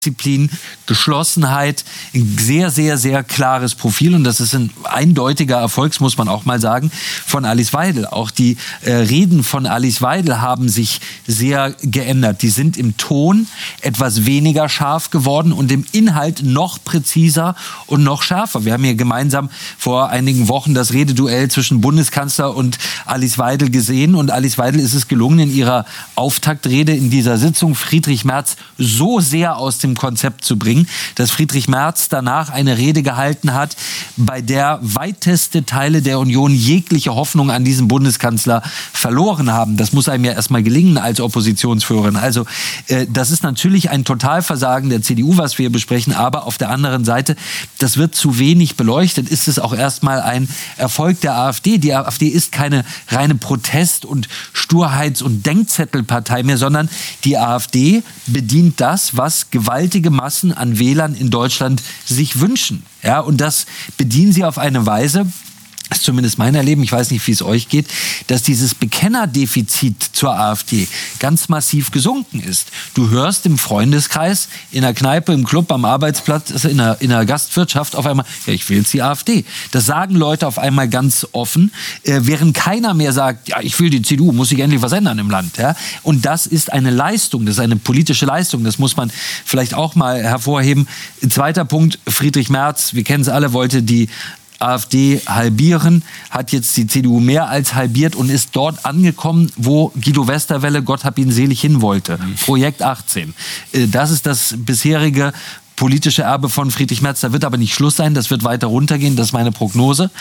Disziplin, Geschlossenheit, ein sehr, sehr, sehr klares Profil und das ist ein eindeutiger Erfolg, muss man auch mal sagen, von Alice Weidel. Auch die Reden von Alice Weidel haben sich sehr geändert. Die sind im Ton etwas weniger scharf geworden und im Inhalt noch präziser und noch schärfer. Wir haben hier gemeinsam vor einigen Wochen das Rededuell zwischen Bundeskanzler und Alice Weidel gesehen und Alice Weidel ist es gelungen, in ihrer Auftaktrede in dieser Sitzung Friedrich Merz so sehr aus dem Konzept zu bringen, dass Friedrich Merz danach eine Rede gehalten hat, bei der weiteste Teile der Union jegliche Hoffnung an diesen Bundeskanzler verloren haben. Das muss einem ja erstmal gelingen als Oppositionsführerin. Also das ist natürlich ein Totalversagen der CDU, was wir hier besprechen, aber auf der anderen Seite, das wird zu wenig beleuchtet, ist es auch erstmal ein Erfolg der AfD. Die AfD ist keine reine Protest- und Sturheits- und Denkzettelpartei mehr, sondern die AfD bedient das, was gewaltige Massen an Wählern in Deutschland sich wünschen. Ja, und das bedienen sie auf eine Weise, das ist zumindest mein Erleben, ich weiß nicht, wie es euch geht, dass dieses Bekennerdefizit zur AfD ganz massiv gesunken ist. Du hörst im Freundeskreis, in der Kneipe, im Club, am Arbeitsplatz, in der Gastwirtschaft auf einmal, ja, ich will jetzt die AfD. Das sagen Leute auf einmal ganz offen, während keiner mehr sagt, ja, ich will die CDU, muss sich endlich was ändern im Land. Ja? Und das ist eine Leistung, das ist eine politische Leistung, das muss man vielleicht auch mal hervorheben. Zweiter Punkt, Friedrich Merz, wir kennen es alle, wollte die AfD halbieren, hat jetzt die CDU mehr als halbiert und ist dort angekommen, wo Guido Westerwelle, Gott hab ihn selig, hin wollte. Projekt 18. Das ist das bisherige politische Erbe von Friedrich Merz. Da wird aber nicht Schluss sein, das wird weiter runtergehen, das ist meine Prognose.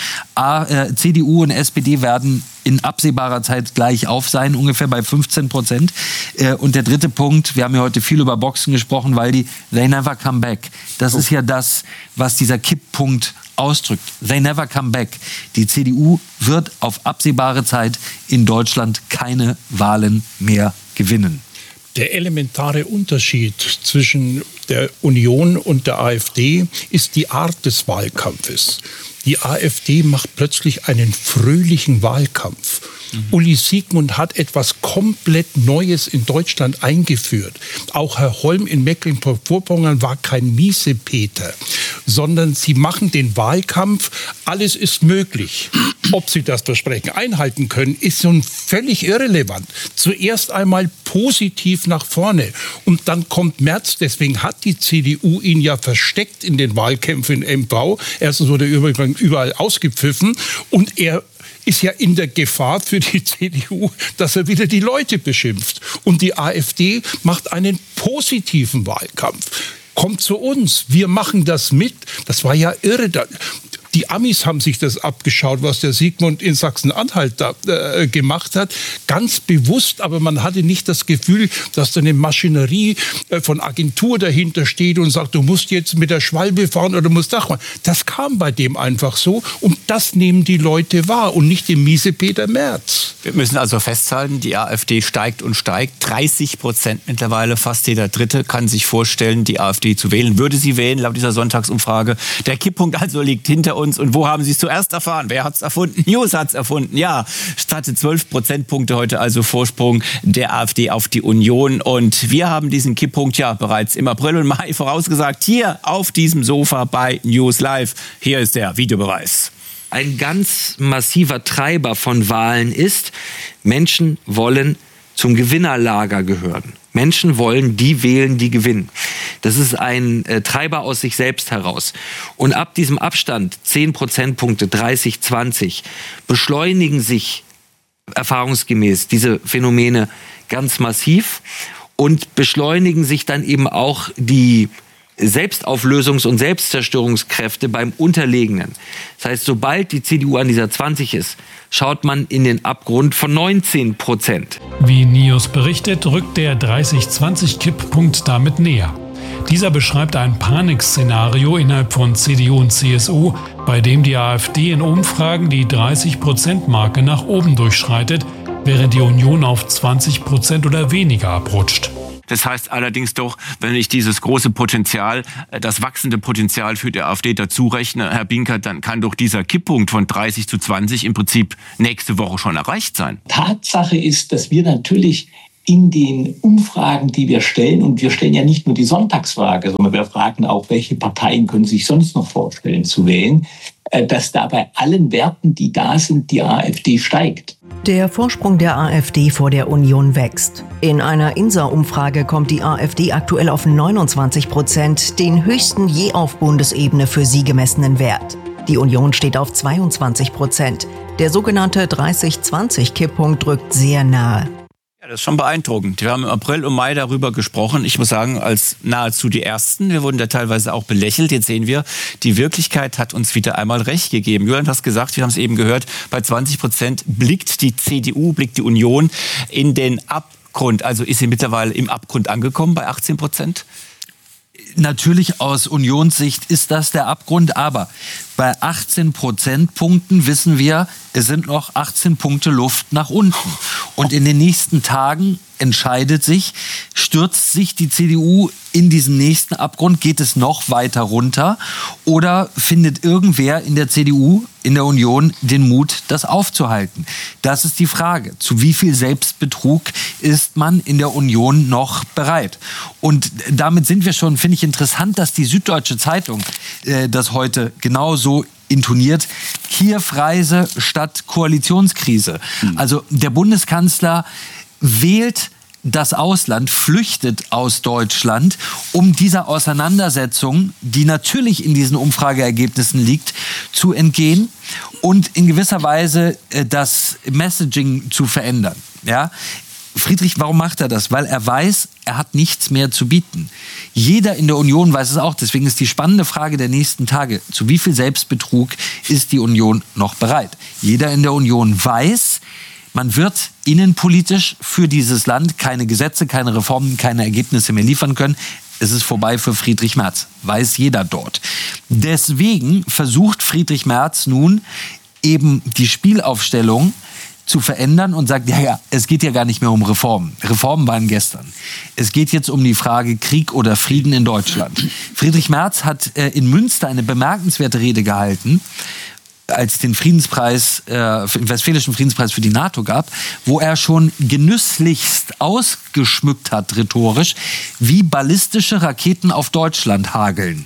CDU und SPD werden in absehbarer Zeit gleich auf sein, ungefähr bei 15%. Und der dritte Punkt, wir haben ja heute viel über Boxen gesprochen, weil they never come back. Das ist ja das, was dieser Kipppunkt ausdrückt. They never come back. Die CDU wird auf absehbare Zeit in Deutschland keine Wahlen mehr gewinnen. Der elementare Unterschied zwischen der Union und der AfD ist die Art des Wahlkampfes. Die AfD macht plötzlich einen fröhlichen Wahlkampf. Uli Siegmund hat etwas komplett Neues in Deutschland eingeführt. Auch Herr Holm in Mecklenburg-Vorpommern war kein Miesepeter, sondern sie machen den Wahlkampf, alles ist möglich. Ob sie das Versprechen einhalten können, ist nun völlig irrelevant. Zuerst einmal positiv nach vorne und dann kommt Merz, deswegen hat die CDU ihn ja versteckt in den Wahlkämpfen im MV. Erstens wurde er überall ausgepfiffen und er ist ja in der Gefahr für die CDU, dass er wieder die Leute beschimpft. Und die AfD macht einen positiven Wahlkampf. Kommt zu uns, wir machen das mit. Das war ja irre. Die Amis haben sich das abgeschaut, was der Siegmund in Sachsen-Anhalt da gemacht hat. Ganz bewusst, aber man hatte nicht das Gefühl, dass da eine Maschinerie von Agentur dahinter steht und sagt, du musst jetzt mit der Schwalbe fahren oder du musst das machen. Das kam bei dem einfach so und das nehmen die Leute wahr und nicht den Miesepeter Merz. Wir müssen also festhalten, die AfD steigt und steigt. 30% mittlerweile, fast jeder Dritte kann sich vorstellen, die AfD zu wählen. Würde sie wählen, laut dieser Sonntagsumfrage. Der Kipppunkt also liegt hinter uns. Und wo haben Sie es zuerst erfahren? Wer hat es erfunden? News hat es erfunden. Ja, statt 12 Prozentpunkte heute also Vorsprung der AfD auf die Union. Und wir haben diesen Kipppunkt ja bereits im April und Mai vorausgesagt. Hier auf diesem Sofa bei News Live. Hier ist der Videobeweis. Ein ganz massiver Treiber von Wahlen ist, Menschen wollen zum Gewinnerlager gehören. Menschen wollen die wählen, die gewinnen. Das ist ein Treiber aus sich selbst heraus. Und ab diesem Abstand, 10 Prozentpunkte, 30, 20, beschleunigen sich erfahrungsgemäß diese Phänomene ganz massiv und beschleunigen sich dann eben auch die Selbstauflösungs- und Selbstzerstörungskräfte beim Unterlegenen. Das heißt, sobald die CDU an dieser 20 ist, schaut man in den Abgrund von 19%. Wie News berichtet, rückt der 30-20-Kipppunkt damit näher. Dieser beschreibt ein Panikszenario innerhalb von CDU und CSU, bei dem die AfD in Umfragen die 30%-Marke nach oben durchschreitet, während die Union auf 20% oder weniger abrutscht. Das heißt allerdings doch, wenn ich dieses große Potenzial, das wachsende Potenzial für die AfD dazu rechne, Herr Binkert, dann kann doch dieser Kipppunkt von 30-20 im Prinzip nächste Woche schon erreicht sein. Tatsache ist, dass wir natürlich in den Umfragen, die wir stellen, und wir stellen ja nicht nur die Sonntagsfrage, sondern wir fragen auch, welche Parteien können sich sonst noch vorstellen zu wählen, dass da bei allen Werten, die da sind, die AfD steigt. Der Vorsprung der AfD vor der Union wächst. In einer INSA-Umfrage kommt die AfD aktuell auf 29%, den höchsten je auf Bundesebene für sie gemessenen Wert. Die Union steht auf 22%. Der sogenannte 30-20-Kipppunkt drückt sehr nahe. Ja, das ist schon beeindruckend. Wir haben im April und Mai darüber gesprochen. Ich muss sagen, als nahezu die Ersten. Wir wurden da teilweise auch belächelt. Jetzt sehen wir, die Wirklichkeit hat uns wieder einmal recht gegeben. Julian hat gesagt, wir haben es eben gehört, bei 20% blickt die CDU, blickt die Union in den Abgrund. Also ist sie mittlerweile im Abgrund angekommen bei 18%? Natürlich aus Unionssicht ist das der Abgrund, aber bei 18 Prozentpunkten wissen wir, es sind noch 18 Punkte Luft nach unten. Und in den nächsten Tagen entscheidet sich, stürzt sich die CDU in diesen nächsten Abgrund, geht es noch weiter runter oder findet irgendwer in der CDU, in der Union den Mut, das aufzuhalten? Das ist die Frage. Zu wie viel Selbstbetrug ist man in der Union noch bereit? Und damit sind wir schon, finde ich interessant, dass die Süddeutsche Zeitung das heute genauso intoniert. Kiew-Reise statt Koalitionskrise. Also der Bundeskanzler wählt das Ausland, flüchtet aus Deutschland, um dieser Auseinandersetzung, die natürlich in diesen Umfrageergebnissen liegt, zu entgehen und in gewisser Weise das Messaging zu verändern. Ja? Friedrich, warum macht er das? Weil er weiß, er hat nichts mehr zu bieten. Jeder in der Union weiß es auch. Deswegen ist die spannende Frage der nächsten Tage, zu wie viel Selbstbetrug ist die Union noch bereit? Jeder in der Union weiß, man wird innenpolitisch für dieses Land keine Gesetze, keine Reformen, keine Ergebnisse mehr liefern können. Es ist vorbei für Friedrich Merz. Weiß jeder dort. Deswegen versucht Friedrich Merz nun eben die Spielaufstellung zu verändern und sagt, ja, es geht ja gar nicht mehr um Reformen. Reformen waren gestern. Es geht jetzt um die Frage Krieg oder Frieden in Deutschland. Friedrich Merz hat in Münster eine bemerkenswerte Rede gehalten, als den Friedenspreis, Westfälischen Friedenspreis für die NATO gab, wo er schon genüsslichst ausgeschmückt hat, rhetorisch, wie ballistische Raketen auf Deutschland hageln.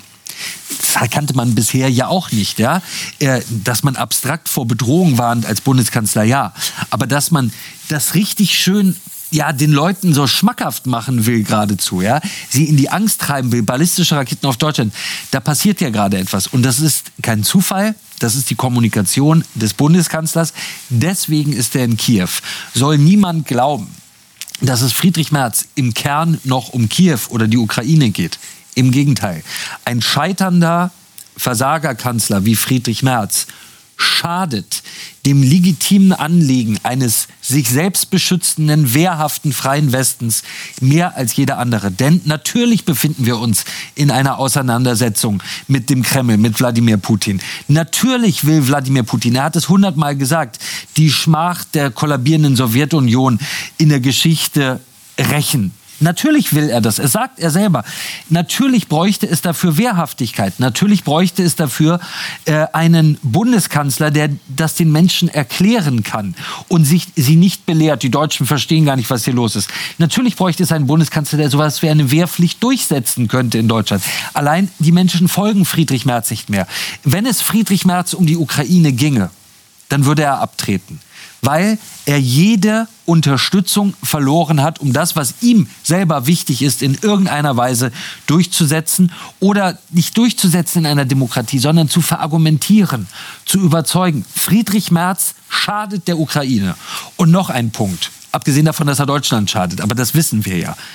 Das kannte man bisher ja auch nicht, ja. Dass man abstrakt vor Bedrohung warnt als Bundeskanzler, ja. Aber dass man das richtig schön den Leuten so schmackhaft machen will geradezu, ja, sie in die Angst treiben will, ballistische Raketen auf Deutschland, da passiert ja gerade etwas. Und das ist kein Zufall, das ist die Kommunikation des Bundeskanzlers. Deswegen ist er in Kiew. Soll niemand glauben, dass es Friedrich Merz im Kern noch um Kiew oder die Ukraine geht. Im Gegenteil. Ein scheiternder Versagerkanzler wie Friedrich Merz schadet dem legitimen Anliegen eines sich selbst beschützenden, wehrhaften, freien Westens mehr als jeder andere. Denn natürlich befinden wir uns in einer Auseinandersetzung mit dem Kreml, mit Wladimir Putin. Natürlich will Wladimir Putin, er hat es 100-mal gesagt, die Schmach der kollabierenden Sowjetunion in der Geschichte rächen. Natürlich will er das, es sagt er selber. Natürlich bräuchte es dafür Wehrhaftigkeit. Natürlich bräuchte es dafür einen Bundeskanzler, der das den Menschen erklären kann und sie nicht belehrt. Die Deutschen verstehen gar nicht, was hier los ist. Natürlich bräuchte es einen Bundeskanzler, der sowas wie eine Wehrpflicht durchsetzen könnte in Deutschland. Allein die Menschen folgen Friedrich Merz nicht mehr. Wenn es Friedrich Merz um die Ukraine ginge, dann würde er abtreten. Weil er jede Unterstützung verloren hat, um das, was ihm selber wichtig ist, in irgendeiner Weise durchzusetzen oder nicht durchzusetzen in einer Demokratie, sondern zu verargumentieren, zu überzeugen. Friedrich Merz schadet der Ukraine. Und noch ein Punkt, abgesehen davon, dass er Deutschland schadet, aber das wissen wir ja.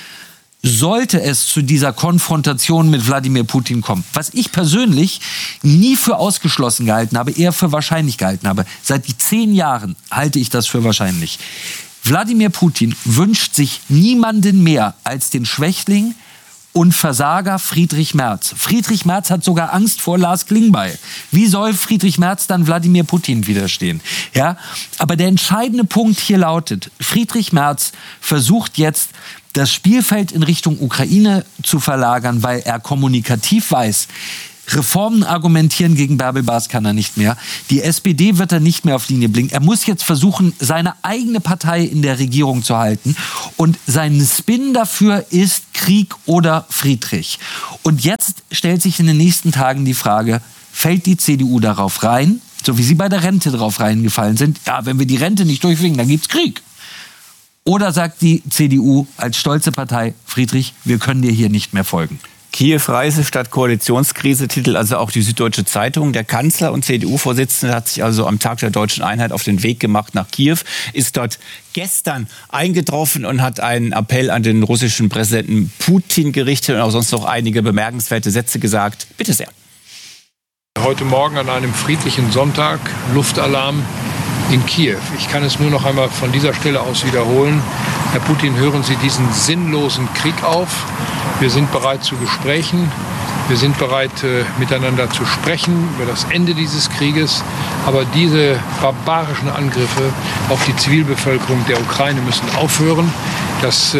Sollte es zu dieser Konfrontation mit Wladimir Putin kommen, was ich persönlich nie für ausgeschlossen gehalten habe, eher für wahrscheinlich gehalten habe. Seit 10 Jahren halte ich das für wahrscheinlich. Wladimir Putin wünscht sich niemanden mehr als den Schwächling und Versager Friedrich Merz. Friedrich Merz hat sogar Angst vor Lars Klingbeil. Wie soll Friedrich Merz dann Wladimir Putin widerstehen? Ja? Aber der entscheidende Punkt hier lautet, Friedrich Merz versucht jetzt, das Spielfeld in Richtung Ukraine zu verlagern, weil er kommunikativ weiß, Reformen argumentieren gegen Bärbel Bas kann er nicht mehr. Die SPD wird er nicht mehr auf Linie bringen. Er muss jetzt versuchen, seine eigene Partei in der Regierung zu halten. Und sein Spin dafür ist Krieg oder Friedrich. Und jetzt stellt sich in den nächsten Tagen die Frage, fällt die CDU darauf rein, so wie sie bei der Rente drauf reingefallen sind? Ja, wenn wir die Rente nicht durchbringen, dann gibt's Krieg. Oder sagt die CDU als stolze Partei, Friedrich, wir können dir hier nicht mehr folgen? Kiew-Reise statt Koalitionskrise, Titel also auch die Süddeutsche Zeitung. Der Kanzler und CDU-Vorsitzende hat sich also am Tag der Deutschen Einheit auf den Weg gemacht nach Kiew, ist dort gestern eingetroffen und hat einen Appell an den russischen Präsidenten Putin gerichtet und auch sonst noch einige bemerkenswerte Sätze gesagt. Bitte sehr. Heute Morgen an einem friedlichen Sonntag, Luftalarm in Kiew. Ich kann es nur noch einmal von dieser Stelle aus wiederholen. Herr Putin, hören Sie diesen sinnlosen Krieg auf. Wir sind bereit zu Gesprächen. Wir sind bereit, miteinander zu sprechen über das Ende dieses Krieges. Aber diese barbarischen Angriffe auf die Zivilbevölkerung der Ukraine müssen aufhören. Das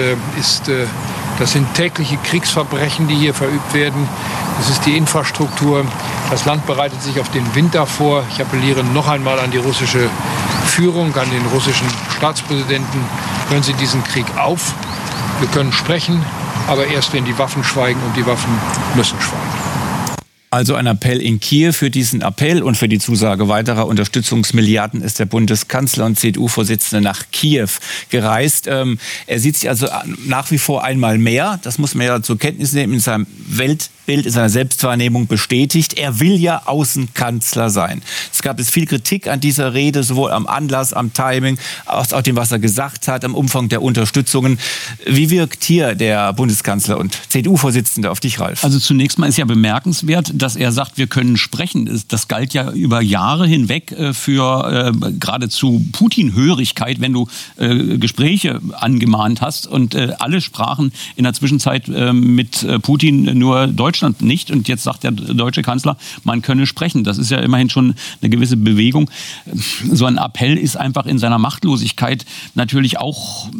sind tägliche Kriegsverbrechen, die hier verübt werden. Das ist die Infrastruktur. Das Land bereitet sich auf den Winter vor. Ich appelliere noch einmal an die russische Führung, an den russischen Staatspräsidenten. Hören Sie diesen Krieg auf. Wir können sprechen, aber erst, wenn die Waffen schweigen, und die Waffen müssen schweigen. Also ein Appell in Kiew. Für diesen Appell und für die Zusage weiterer Unterstützungsmilliarden ist der Bundeskanzler und CDU-Vorsitzende nach Kiew gereist. Er sieht sich also nach wie vor einmal mehr, das muss man ja zur Kenntnis nehmen, in seinem Weltbild, in seiner Selbstwahrnehmung bestätigt. Er will ja Außenkanzler sein. Es gab jetzt viel Kritik an dieser Rede, sowohl am Anlass, am Timing, als auch dem, was er gesagt hat, am Umfang der Unterstützungen. Wie wirkt hier der Bundeskanzler und CDU-Vorsitzende auf dich, Ralf? Also zunächst mal ist ja bemerkenswert, dass er sagt, wir können sprechen. Das galt ja über Jahre hinweg für geradezu Putin-Hörigkeit, wenn du Gespräche angemahnt hast. Und alle sprachen in der Zwischenzeit mit Putin, nur Deutschland nicht. Und jetzt sagt der deutsche Kanzler, man könne sprechen. Das ist ja immerhin schon eine gewisse Bewegung. So ein Appell ist einfach in seiner Machtlosigkeit natürlich auch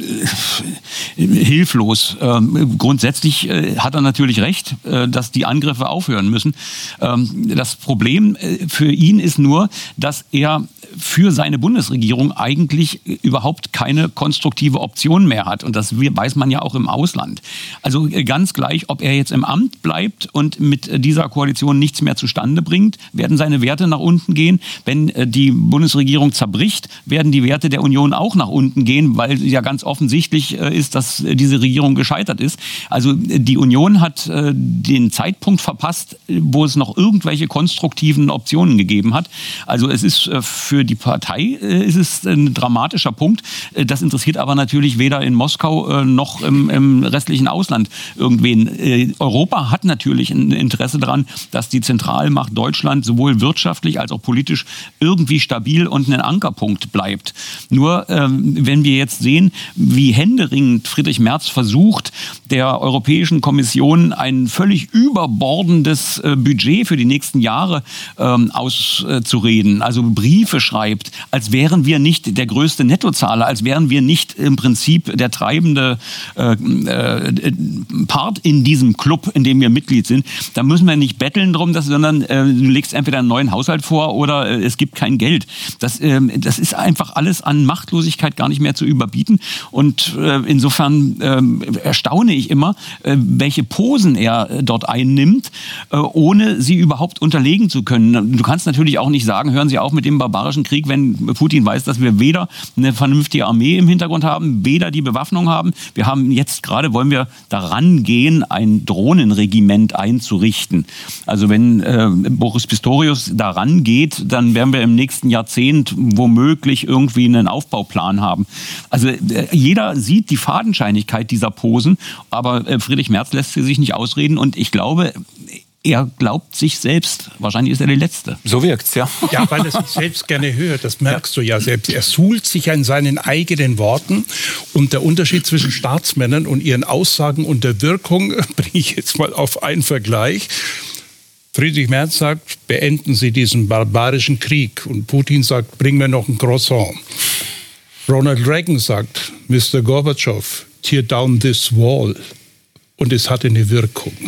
hilflos. Grundsätzlich hat er natürlich recht, dass die Angriffe aufhören müssen. Das Problem für ihn ist nur, dass er für seine Bundesregierung eigentlich überhaupt keine konstruktive Option mehr hat. Und das weiß man ja auch im Ausland. Also ganz gleich, ob er jetzt im Amt bleibt und mit dieser Koalition nichts mehr zustande bringt, werden seine Werte nach unten gehen. Wenn die Bundesregierung zerbricht, werden die Werte der Union auch nach unten gehen, weil ja ganz offensichtlich ist, dass diese Regierung gescheitert ist. Also die Union hat den Zeitpunkt verpasst, wo es noch irgendwelche konstruktiven Optionen gegeben hat. Also es ist für die Partei ist es ein dramatischer Punkt. Das interessiert aber natürlich weder in Moskau noch im restlichen Ausland irgendwen. Europa hat natürlich ein Interesse daran, dass die Zentralmacht Deutschland sowohl wirtschaftlich als auch politisch irgendwie stabil und ein Ankerpunkt bleibt. Nur wenn wir jetzt sehen, wie händeringend Friedrich Merz versucht, der Europäischen Kommission ein völlig überbordendes Budget für die nächsten Jahre auszureden, also Briefe schreibt, als wären wir nicht der größte Nettozahler, als wären wir nicht im Prinzip der treibende Part in diesem Club, in dem wir Mitglied sind. Da müssen wir nicht betteln drum, sondern du legst entweder einen neuen Haushalt vor oder es gibt kein Geld. Das ist einfach alles an Machtlosigkeit gar nicht mehr zu überbieten. Und insofern erstaune ich immer, welche Posen er dort einnimmt, ohne sie überhaupt unterlegen zu können. Du kannst natürlich auch nicht sagen, hören Sie auf mit dem barbarischen Krieg, wenn Putin weiß, dass wir weder eine vernünftige Armee im Hintergrund haben, weder die Bewaffnung haben. Wir haben jetzt gerade, wollen wir daran gehen, ein Drohnenregiment einzurichten. Also wenn Boris Pistorius daran geht, dann werden wir im nächsten Jahrzehnt womöglich irgendwie einen Aufbauplan haben. Also jeder sieht die Fadenscheinigkeit dieser Posen, aber Friedrich Merz lässt sie sich nicht ausreden und ich glaube, er glaubt sich selbst. Wahrscheinlich ist er der Letzte. So wirkt's, ja. Ja, weil er sich selbst gerne hört. Das merkst du ja selbst. Er suhlt sich an seinen eigenen Worten. Und der Unterschied zwischen Staatsmännern und ihren Aussagen und der Wirkung bringe ich jetzt mal auf einen Vergleich. Friedrich Merz sagt, beenden Sie diesen barbarischen Krieg. Und Putin sagt, bring mir noch ein Croissant. Ronald Reagan sagt, Mr. Gorbatschow, tear down this wall. Und es hatte eine Wirkung.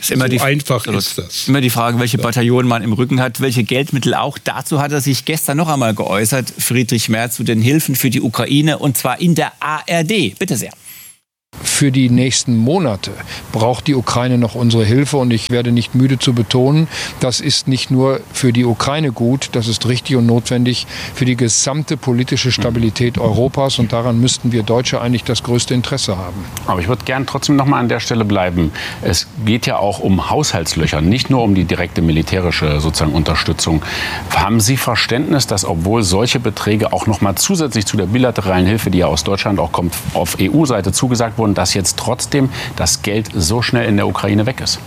Einfach ist das. Immer die Frage, welche Bataillone man im Rücken hat, welche Geldmittel auch. Dazu hat er sich gestern noch einmal geäußert, Friedrich Merz, zu den Hilfen für die Ukraine, und zwar in der ARD. Bitte sehr. Für die nächsten Monate braucht die Ukraine noch unsere Hilfe, und ich werde nicht müde zu betonen, das ist nicht nur für die Ukraine gut, das ist richtig und notwendig für die gesamte politische Stabilität Europas, und daran müssten wir Deutsche eigentlich das größte Interesse haben. Aber ich würde gern trotzdem noch mal an der Stelle bleiben. Es geht ja auch um Haushaltslöcher, nicht nur um die direkte militärische sozusagen Unterstützung. Haben Sie Verständnis, dass obwohl solche Beträge auch noch mal zusätzlich zu der bilateralen Hilfe, die ja aus Deutschland auch kommt, auf EU-Seite zugesagt wurden, dass jetzt trotzdem das Geld so schnell in der Ukraine weg ist?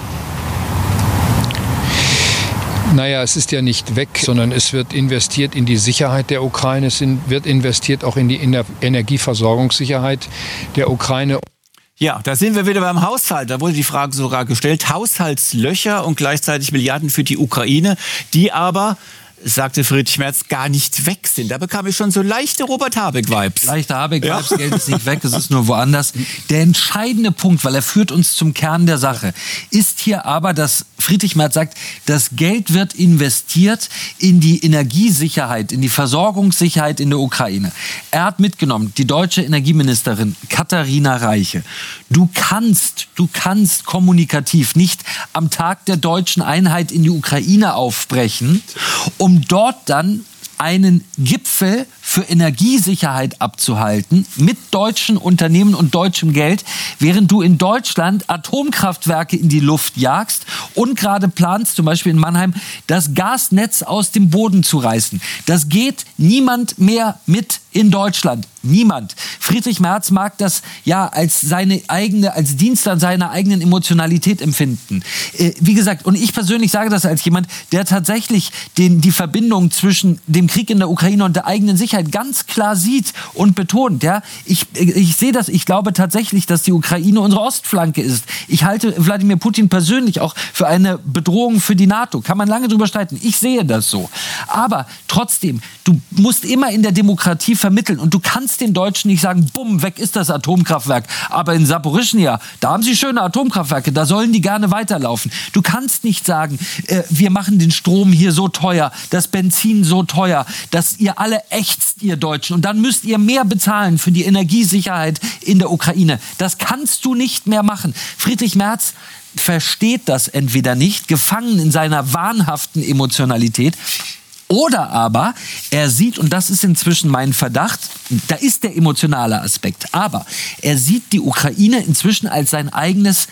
Naja, es ist ja nicht weg, sondern es wird investiert in die Sicherheit der Ukraine. Es wird investiert auch in die Energieversorgungssicherheit der Ukraine. Ja, da sind wir wieder beim Haushalt. Da wurde die Frage sogar gestellt. Haushaltslöcher und gleichzeitig Milliarden für die Ukraine, die aber, sagte Friedrich Merz, gar nicht weg sind. Da bekam ich schon so leichte Robert-Habeck-Vibes. Leichte Habeck-Vibes, ja. Geld ist nicht weg, es ist nur woanders. Der entscheidende Punkt, weil er führt uns zum Kern der Sache, ist hier aber, dass Friedrich Merz sagt, das Geld wird investiert in die Energiesicherheit, in die Versorgungssicherheit in der Ukraine. Er hat mitgenommen, die deutsche Energieministerin Katharina Reiche. Du kannst kommunikativ nicht am Tag der deutschen Einheit in die Ukraine aufbrechen, um dort dann einen Gipfel für Energiesicherheit abzuhalten mit deutschen Unternehmen und deutschem Geld, während du in Deutschland Atomkraftwerke in die Luft jagst und gerade planst, zum Beispiel in Mannheim, das Gasnetz aus dem Boden zu reißen. Das geht niemand mehr mit in Deutschland. Niemand. Friedrich Merz mag das ja als Dienst an seiner eigenen Emotionalität empfinden. Wie gesagt, und ich persönlich sage das als jemand, der tatsächlich die Verbindung zwischen dem Krieg in der Ukraine und der eigenen Sicherheit ganz klar sieht und betont. Ja? Ich sehe das, ich glaube tatsächlich, dass die Ukraine unsere Ostflanke ist. Ich halte Wladimir Putin persönlich auch für eine Bedrohung für die NATO. Kann man lange drüber streiten. Ich sehe das so. Aber trotzdem, du musst immer in der Demokratie vermitteln, und du kannst den Deutschen nicht sagen, bumm, weg ist das Atomkraftwerk. Aber in Saporischschja, da haben sie schöne Atomkraftwerke, da sollen die gerne weiterlaufen. Du kannst nicht sagen, wir machen den Strom hier so teuer, das Benzin so teuer, dass ihr alle ächzt, ihr Deutschen, und dann müsst ihr mehr bezahlen für die Energiesicherheit in der Ukraine. Das kannst du nicht mehr machen. Friedrich Merz versteht das entweder nicht, gefangen in seiner wahnhaften Emotionalität, oder aber er sieht, und das ist inzwischen mein Verdacht, da ist der emotionale Aspekt, aber er sieht die Ukraine inzwischen als sein eigenes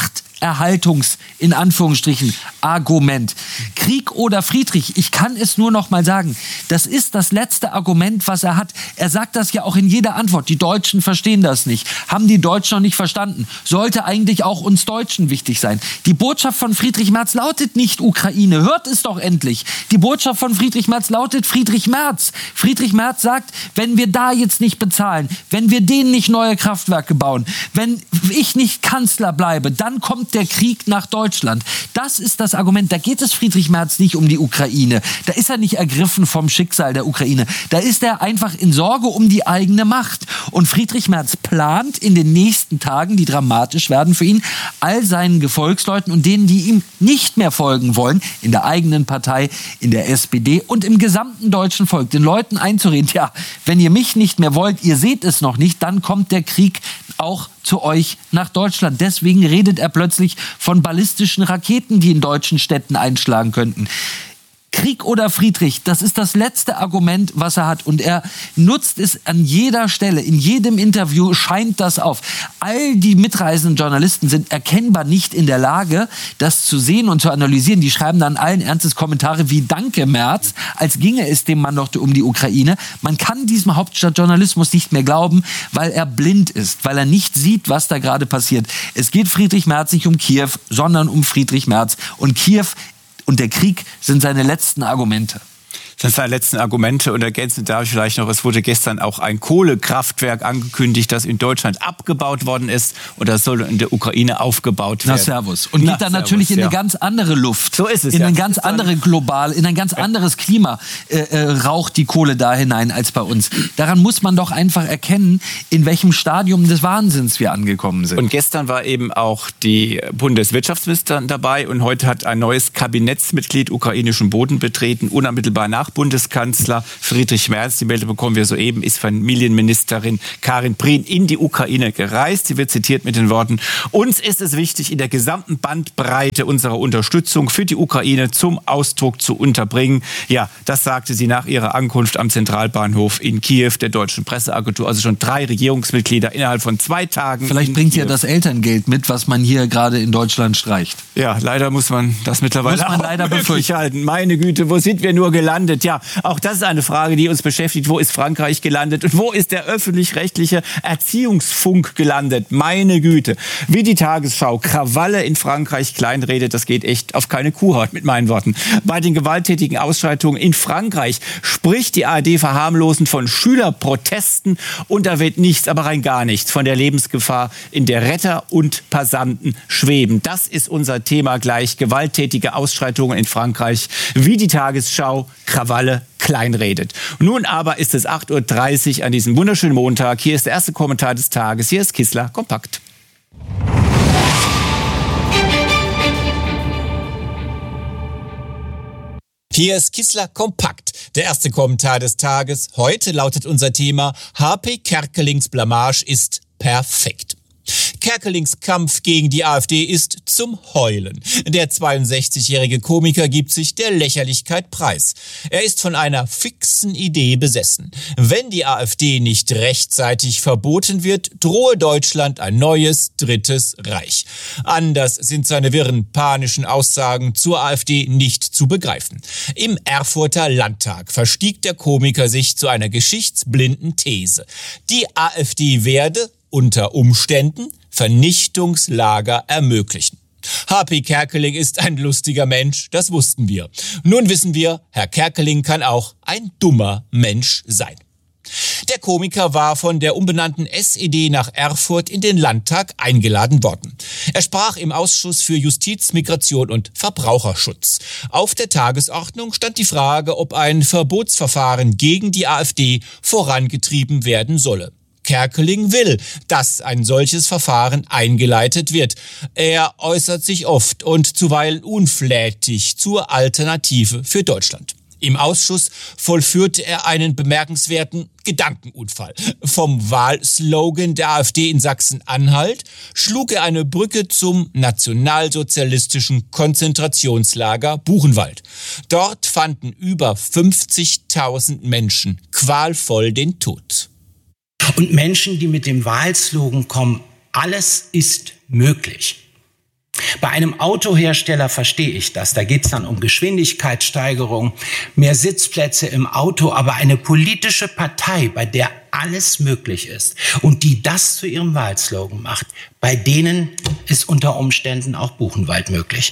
in Anführungsstrichen, Argument. Krieg oder Friedrich, ich kann es nur noch mal sagen, das ist das letzte Argument, was er hat. Er sagt das ja auch in jeder Antwort. Die Deutschen verstehen das nicht. Haben die Deutschen noch nicht verstanden. Sollte eigentlich auch uns Deutschen wichtig sein. Die Botschaft von Friedrich Merz lautet nicht Ukraine. Hört es doch endlich. Die Botschaft von Friedrich Merz lautet Friedrich Merz. Friedrich Merz sagt, wenn wir da jetzt nicht bezahlen, wenn wir denen nicht neue Kraftwerke bauen, wenn ich nicht Kanzler bleibe, dann kommt der Krieg nach Deutschland. Das ist das Argument. Da geht es Friedrich Merz nicht um die Ukraine. Da ist er nicht ergriffen vom Schicksal der Ukraine. Da ist er einfach in Sorge um die eigene Macht. Und Friedrich Merz plant in den nächsten Tagen, die dramatisch werden für ihn, all seinen Gefolgsleuten und denen, die ihm nicht mehr folgen wollen, in der eigenen Partei, in der SPD und im gesamten deutschen Volk, den Leuten einzureden, ja, wenn ihr mich nicht mehr wollt, ihr seht es noch nicht, dann kommt der Krieg auch zu euch nach Deutschland. Deswegen redet er plötzlich von ballistischen Raketen, die in deutschen Städten einschlagen könnten. Krieg oder Friedrich, das ist das letzte Argument, was er hat. Und er nutzt es an jeder Stelle, in jedem Interview scheint das auf. All die mitreisenden Journalisten sind erkennbar nicht in der Lage, das zu sehen und zu analysieren. Die schreiben dann allen Ernstes Kommentare wie Danke Merz, als ginge es dem Mann noch um die Ukraine. Man kann diesem Hauptstadtjournalismus nicht mehr glauben, weil er blind ist, weil er nicht sieht, was da gerade passiert. Es geht Friedrich Merz nicht um Kiew, sondern um Friedrich Merz. Und Kiew und der Krieg sind seine letzten Argumente. Das sind die letzten Argumente und ergänzend darf ich vielleicht noch, es wurde gestern auch ein Kohlekraftwerk angekündigt, das in Deutschland abgebaut worden ist und das soll in der Ukraine aufgebaut werden. Na servus. Und geht dann natürlich in eine ganz andere Luft. So ist es. In ein ganz anderes in ein ganz anderes Klima raucht die Kohle da hinein als bei uns. Daran muss man doch einfach erkennen, in welchem Stadium des Wahnsinns wir angekommen sind. Und gestern war eben auch die Bundeswirtschaftsministerin dabei und heute hat ein neues Kabinettsmitglied ukrainischen Boden betreten, unmittelbar nach Bundeskanzler Friedrich Merz. Die Meldung bekommen wir soeben, ist Familienministerin Karin Prien in die Ukraine gereist. Sie wird zitiert mit den Worten: Uns ist es wichtig, in der gesamten Bandbreite unserer Unterstützung für die Ukraine zum Ausdruck zu unterbringen. Ja, das sagte sie nach ihrer Ankunft am Zentralbahnhof in Kiew, der deutschen Presseagentur. Also schon 3 Regierungsmitglieder innerhalb von 2 Tagen. Vielleicht bringt ja das Elterngeld mit, was man hier gerade in Deutschland streicht. Ja, leider muss man das mittlerweile leider befürchten. Meine Güte, wo sind wir nur gelandet? Ja, auch das ist eine Frage, die uns beschäftigt. Wo ist Frankreich gelandet? Und wo ist der öffentlich-rechtliche Erziehungsfunk gelandet? Meine Güte. Wie die Tagesschau Krawalle in Frankreich kleinredet, das geht echt auf keine Kuhhaut mit meinen Worten. Bei den gewalttätigen Ausschreitungen in Frankreich spricht die ARD verharmlosend von Schülerprotesten und da wird nichts, aber rein gar nichts von der Lebensgefahr, in der Retter und Passanten schweben. Das ist unser Thema gleich. Gewalttätige Ausschreitungen in Frankreich, wie die Tagesschau Krawalle kleinredet. Nun aber ist es 8.30 Uhr an diesem wunderschönen Montag. Hier ist der erste Kommentar des Tages. Hier ist Kissler kompakt. Hier ist Kissler kompakt, der erste Kommentar des Tages. Heute lautet unser Thema: HP Kerkelings Blamage ist perfekt. Kerkelings Kampf gegen die AfD ist zum Heulen. Der 62-jährige Komiker gibt sich der Lächerlichkeit preis. Er ist von einer fixen Idee besessen. Wenn die AfD nicht rechtzeitig verboten wird, drohe Deutschland ein neues drittes Reich. Anders sind seine wirren, panischen Aussagen zur AfD nicht zu begreifen. Im Erfurter Landtag verstieg der Komiker sich zu einer geschichtsblinden These. Die AfD werde unter Umständen Vernichtungslager ermöglichen. HP Kerkeling ist ein lustiger Mensch, das wussten wir. Nun wissen wir, Herr Kerkeling kann auch ein dummer Mensch sein. Der Komiker war von der umbenannten SED nach Erfurt in den Landtag eingeladen worden. Er sprach im Ausschuss für Justiz, Migration und Verbraucherschutz. Auf der Tagesordnung stand die Frage, ob ein Verbotsverfahren gegen die AfD vorangetrieben werden solle. Kerkeling will, dass ein solches Verfahren eingeleitet wird. Er äußert sich oft und zuweilen unflätig zur Alternative für Deutschland. Im Ausschuss vollführte er einen bemerkenswerten Gedankenunfall. Vom Wahlslogan der AfD in Sachsen-Anhalt schlug er eine Brücke zum nationalsozialistischen Konzentrationslager Buchenwald. Dort fanden über 50.000 Menschen qualvoll den Tod. Und Menschen, die mit dem Wahlslogan kommen: alles ist möglich. Bei einem Autohersteller verstehe ich das. Da geht es dann um Geschwindigkeitssteigerung, mehr Sitzplätze im Auto. Aber eine politische Partei, bei der alles möglich ist und die das zu ihrem Wahlslogan macht, bei denen ist unter Umständen auch Buchenwald möglich.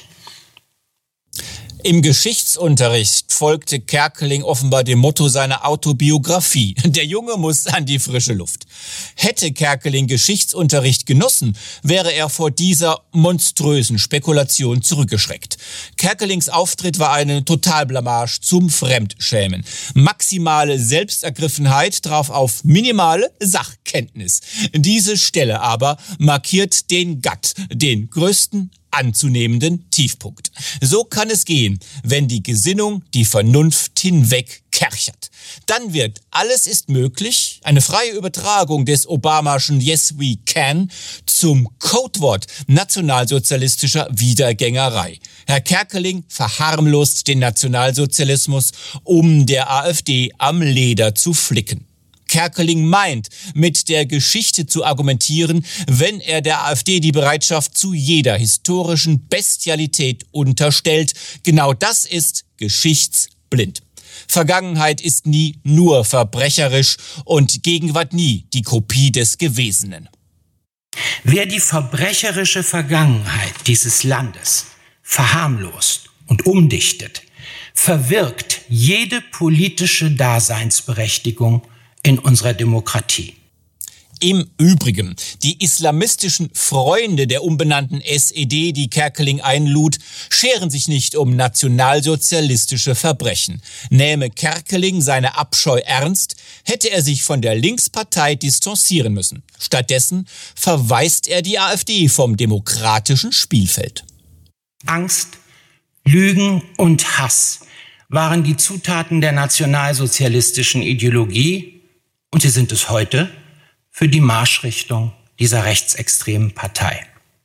Im Geschichtsunterricht folgte Kerkeling offenbar dem Motto seiner Autobiografie: Der Junge muss an die frische Luft. Hätte Kerkeling Geschichtsunterricht genossen, wäre er vor dieser monströsen Spekulation zurückgeschreckt. Kerkelings Auftritt war eine Totalblamage zum Fremdschämen. Maximale Selbstergriffenheit traf auf minimale Sachkenntnis. Diese Stelle aber markiert den Gatt, den größten anzunehmenden Tiefpunkt. So kann es gehen, wenn die Gesinnung die Vernunft hinweg kerchert. Dann wird alles ist möglich, eine freie Übertragung des Obamaschen Yes We Can, zum Codewort nationalsozialistischer Wiedergängerei. Herr Kerkeling verharmlost den Nationalsozialismus, um der AfD am Leder zu flicken. Kerkeling meint, mit der Geschichte zu argumentieren, wenn er der AfD die Bereitschaft zu jeder historischen Bestialität unterstellt. Genau das ist geschichtsblind. Vergangenheit ist nie nur verbrecherisch und Gegenwart nie die Kopie des Gewesenen. Wer die verbrecherische Vergangenheit dieses Landes verharmlost und umdichtet, verwirkt jede politische Daseinsberechtigung in unserer Demokratie. Im Übrigen, die islamistischen Freunde der umbenannten SED, die Kerkeling einlud, scheren sich nicht um nationalsozialistische Verbrechen. Nähme Kerkeling seine Abscheu ernst, hätte er sich von der Linkspartei distanzieren müssen. Stattdessen verweist er die AfD vom demokratischen Spielfeld. Angst, Lügen und Hass waren die Zutaten der nationalsozialistischen Ideologie und sie sind es heute für die Marschrichtung dieser rechtsextremen Partei.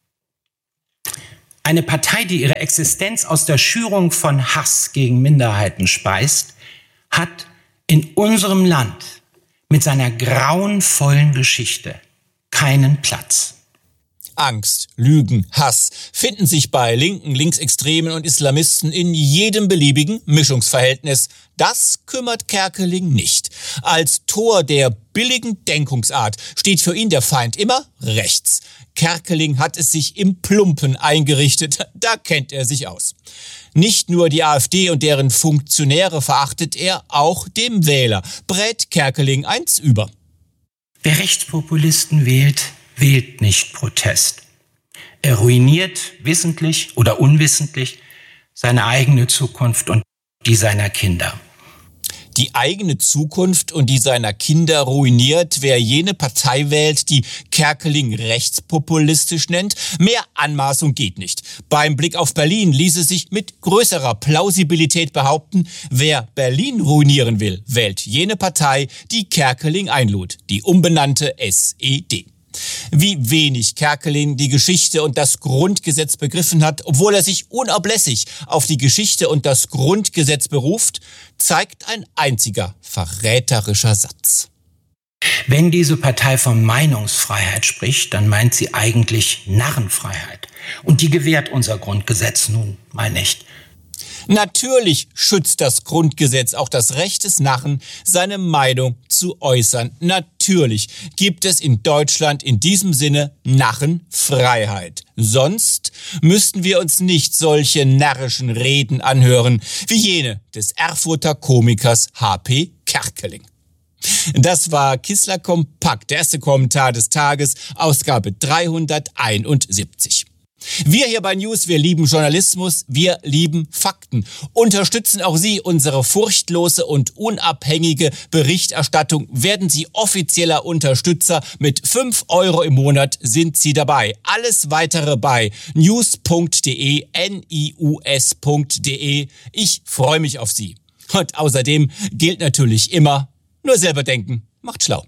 Eine Partei, die ihre Existenz aus der Schürung von Hass gegen Minderheiten speist, hat in unserem Land mit seiner grauenvollen Geschichte keinen Platz. Angst, Lügen, Hass finden sich bei Linken, Linksextremen und Islamisten in jedem beliebigen Mischungsverhältnis. Das kümmert Kerkeling nicht. Als Tor der billigen Denkungsart steht für ihn der Feind immer rechts. Kerkeling hat es sich im Plumpen eingerichtet, da kennt er sich aus. Nicht nur die AfD und deren Funktionäre verachtet er, auch dem Wähler brät Kerkeling eins über. Wer Rechtspopulisten wählt, wählt nicht Protest. Er ruiniert wissentlich oder unwissentlich seine eigene Zukunft und die seiner Kinder. Die eigene Zukunft und die seiner Kinder ruiniert, wer jene Partei wählt, die Kerkeling rechtspopulistisch nennt. Mehr Anmaßung geht nicht. Beim Blick auf Berlin ließe sich mit größerer Plausibilität behaupten, wer Berlin ruinieren will, wählt jene Partei, die Kerkeling einlud, die umbenannte SED. Wie wenig Kerkeling die Geschichte und das Grundgesetz begriffen hat, obwohl er sich unablässig auf die Geschichte und das Grundgesetz beruft, zeigt ein einziger verräterischer Satz. Wenn diese Partei von Meinungsfreiheit spricht, dann meint sie eigentlich Narrenfreiheit. Und die gewährt unser Grundgesetz nun mal nicht. Natürlich schützt das Grundgesetz auch das Recht des Narren, seine Meinung zu äußern. Natürlich gibt es in Deutschland in diesem Sinne Narrenfreiheit. Sonst müssten wir uns nicht solche närrischen Reden anhören wie jene des Erfurter Komikers H.P. Kerkeling. Das war Kissler Kompakt, der erste Kommentar des Tages, Ausgabe 371. Wir hier bei News, wir lieben Journalismus, wir lieben Fakten. Unterstützen auch Sie unsere furchtlose und unabhängige Berichterstattung. Werden Sie offizieller Unterstützer. Mit 5 € im Monat sind Sie dabei. Alles Weitere bei news.de, nius.de. Ich freue mich auf Sie. Und außerdem gilt natürlich immer, nur selber denken macht schlau.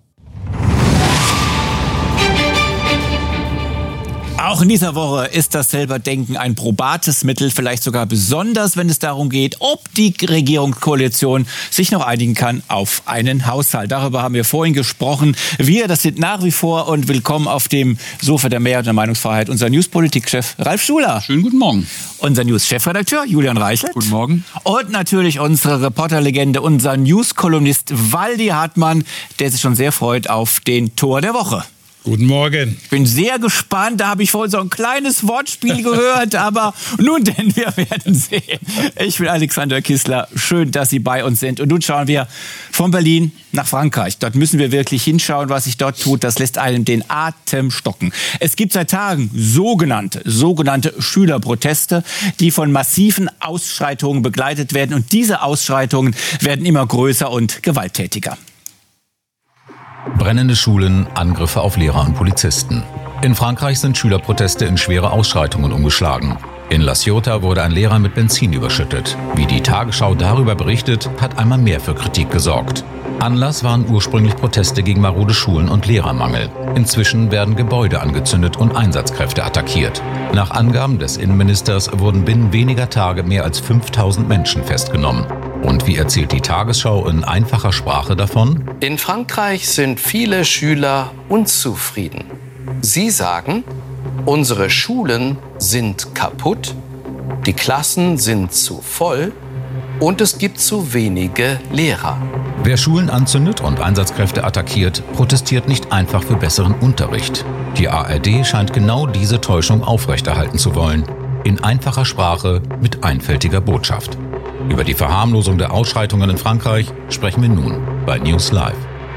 Auch in dieser Woche ist das Selberdenken ein probates Mittel, vielleicht sogar besonders, wenn es darum geht, ob die Regierungskoalition sich noch einigen kann auf einen Haushalt. Darüber haben wir vorhin gesprochen. Wir, das sind nach wie vor und willkommen auf dem Sofa der Mehrheit und der Meinungsfreiheit, unser News-Politik-Chef Ralf Schuler. Schönen guten Morgen. Unser News-Chefredakteur Julian Reichelt. Guten Morgen. Und natürlich unsere Reporterlegende, unser News-Kolumnist Waldi Hartmann, der sich schon sehr freut auf den Tor der Woche. Guten Morgen. Ich bin sehr gespannt, da habe ich vorhin so ein kleines Wortspiel gehört, aber nun denn, wir werden sehen. Ich bin Alexander Kissler, schön, dass Sie bei uns sind. Und nun schauen wir von Berlin nach Frankreich. Dort müssen wir wirklich hinschauen, was sich dort tut. Das lässt einem den Atem stocken. Es gibt seit Tagen sogenannte Schülerproteste, die von massiven Ausschreitungen begleitet werden. Und diese Ausschreitungen werden immer größer und gewalttätiger. Brennende Schulen, Angriffe auf Lehrer und Polizisten. In Frankreich sind Schülerproteste in schwere Ausschreitungen umgeschlagen. In La Ciotat wurde ein Lehrer mit Benzin überschüttet. Wie die Tagesschau darüber berichtet, hat einmal mehr für Kritik gesorgt. Anlass waren ursprünglich Proteste gegen marode Schulen und Lehrermangel. Inzwischen werden Gebäude angezündet und Einsatzkräfte attackiert. Nach Angaben des Innenministers wurden binnen weniger Tage mehr als 5000 Menschen festgenommen. Und wie erzählt die Tagesschau in einfacher Sprache davon? In Frankreich sind viele Schüler unzufrieden. Sie sagen, unsere Schulen sind kaputt, die Klassen sind zu voll und es gibt zu wenige Lehrer. Wer Schulen anzündet und Einsatzkräfte attackiert, protestiert nicht einfach für besseren Unterricht. Die ARD scheint genau diese Täuschung aufrechterhalten zu wollen. In einfacher Sprache mit einfältiger Botschaft. Über die Verharmlosung der Ausschreitungen in Frankreich sprechen wir nun bei News Live.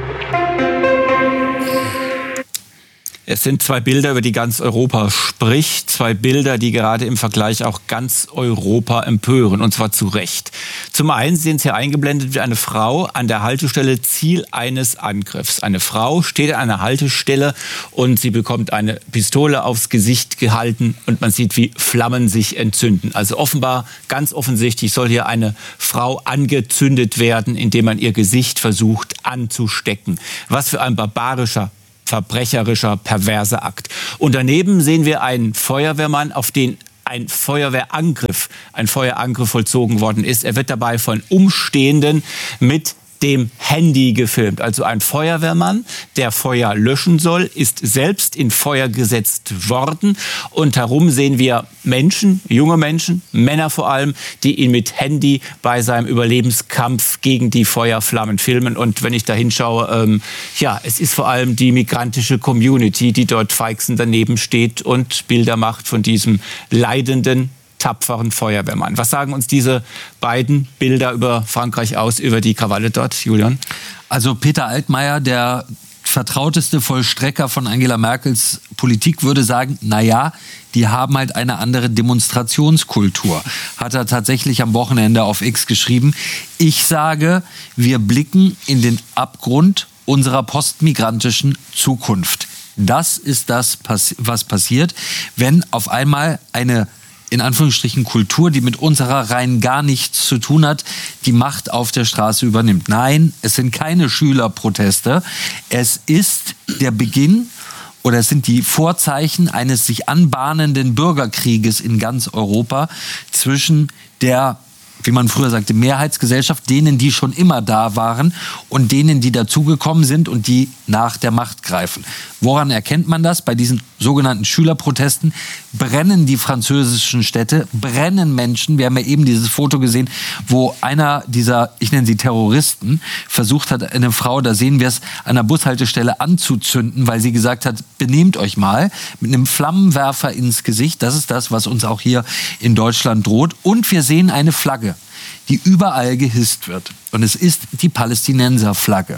Es sind zwei Bilder, über die ganz Europa spricht. Zwei Bilder, die gerade im Vergleich auch ganz Europa empören. Und zwar zu Recht. Zum einen sehen Sie hier eingeblendet, wie eine Frau an der Haltestelle Ziel eines Angriffs. Eine Frau steht an einer Haltestelle und sie bekommt eine Pistole aufs Gesicht gehalten. Und man sieht, wie Flammen sich entzünden. Also offenbar, ganz offensichtlich soll hier eine Frau angezündet werden, indem man ihr Gesicht versucht anzustecken. Was für ein barbarischer, verbrecherischer, perverser Akt. Und daneben sehen wir einen Feuerwehrmann, auf den ein Feuerangriff vollzogen worden ist. Er wird dabei von Umstehenden mit dem Handy gefilmt. Also ein Feuerwehrmann, der Feuer löschen soll, ist selbst in Feuer gesetzt worden. Und herum sehen wir Menschen, junge Menschen, Männer vor allem, die ihn mit Handy bei seinem Überlebenskampf gegen die Feuerflammen filmen. Und wenn ich da hinschaue, es ist vor allem die migrantische Community, die dort feixend daneben steht und Bilder macht von diesem leidenden, tapferen Feuerwehrmann. Was sagen uns diese beiden Bilder über Frankreich aus, über die Krawalle dort, Julian? Also Peter Altmaier, der vertrauteste Vollstrecker von Angela Merkels Politik, würde sagen, naja, die haben halt eine andere Demonstrationskultur. Hat er tatsächlich am Wochenende auf X geschrieben. Ich sage, wir blicken in den Abgrund unserer postmigrantischen Zukunft. Das ist das, was passiert, wenn auf einmal eine in Anführungsstrichen Kultur, die mit unserer rein gar nichts zu tun hat, die Macht auf der Straße übernimmt. Nein, es sind keine Schülerproteste. Es ist der Beginn oder es sind die Vorzeichen eines sich anbahnenden Bürgerkrieges in ganz Europa zwischen der, wie man früher sagte, Mehrheitsgesellschaft, denen, die schon immer da waren und denen, die dazugekommen sind und die nach der Macht greifen. Woran erkennt man das? Bei diesen sogenannten Schülerprotesten brennen die französischen Städte, brennen Menschen. Wir haben ja eben dieses Foto gesehen, wo einer dieser, ich nenne sie Terroristen, versucht hat, eine Frau, da sehen wir es, an der Bushaltestelle anzuzünden, weil sie gesagt hat, benehmt euch mal, mit einem Flammenwerfer ins Gesicht. Das ist das, was uns auch hier in Deutschland droht. Und wir sehen eine Flagge, die überall gehisst wird. Und es ist die Palästinenserflagge.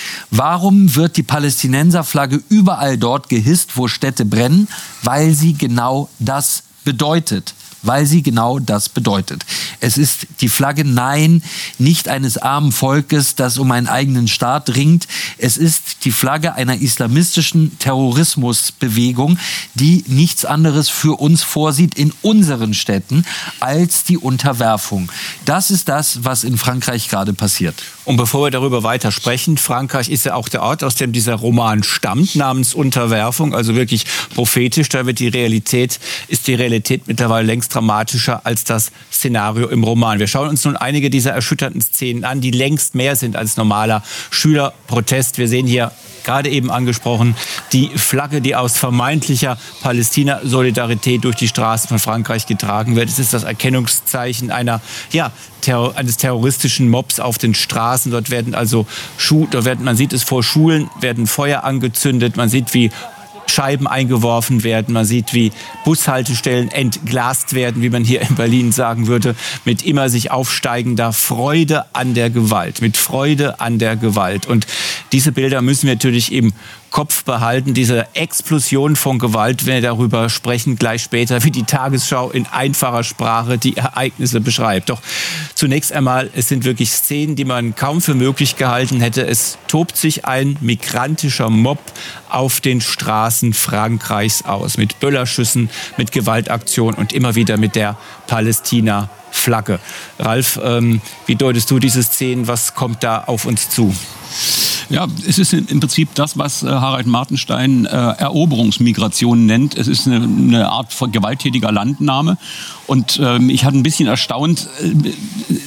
Warum wird die Palästinenserflagge überall dort gehisst, wo Städte brennen? Weil sie genau das bedeutet. Es ist die Flagge, nein, nicht eines armen Volkes, das um einen eigenen Staat ringt. Es ist die Flagge einer islamistischen Terrorismusbewegung, die nichts anderes für uns vorsieht in unseren Städten als die Unterwerfung. Das ist das, was in Frankreich gerade passiert. Und bevor wir darüber weiter sprechen, Frankreich ist ja auch der Ort, aus dem dieser Roman stammt, namens Unterwerfung, also wirklich prophetisch. Da wird die Realität mittlerweile längst dramatischer als das Szenario im Roman. Wir schauen uns nun einige dieser erschütternden Szenen an, die längst mehr sind als normaler Schülerprotest. Wir sehen hier gerade eben angesprochen, die Flagge, die aus vermeintlicher Palästina-Solidarität durch die Straßen von Frankreich getragen wird. Es ist das Erkennungszeichen eines terroristischen Mobs auf den Straßen. Dort werden man sieht es vor Schulen, werden Feuer angezündet, man sieht, wie Scheiben eingeworfen werden. Man sieht, wie Bushaltestellen entglast werden, wie man hier in Berlin sagen würde, mit immer sich aufsteigender Freude an der Gewalt. Und diese Bilder müssen wir natürlich im Kopf behalten, diese Explosion von Gewalt, wenn wir darüber sprechen, gleich später, wie die Tagesschau in einfacher Sprache die Ereignisse beschreibt. Doch zunächst einmal, es sind wirklich Szenen, die man kaum für möglich gehalten hätte. Es tobt sich ein migrantischer Mob auf den Straßen Frankreichs aus, mit Böllerschüssen, mit Gewaltaktionen und immer wieder mit der Palästina-Flagge. Ralf, wie deutest du diese Szenen? Was kommt da auf uns zu? Ja, es ist im Prinzip das, was Harald Martenstein Eroberungsmigration nennt. Es ist eine Art von gewalttätiger Landnahme. Und ich hatte ein bisschen erstaunt,